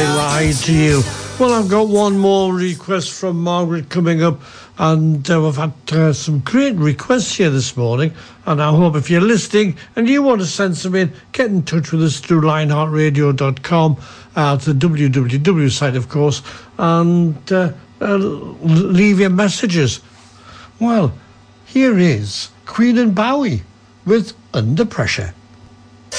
I lied to you. Well, I've got one more request from Margaret coming up, and we've had some great requests here this morning, and I hope if you're listening and you want to send some in, get in touch with us through lionheartradio.com, the www site, of course, and leave your messages. Well, here is Queen and Bowie with Under Pressure.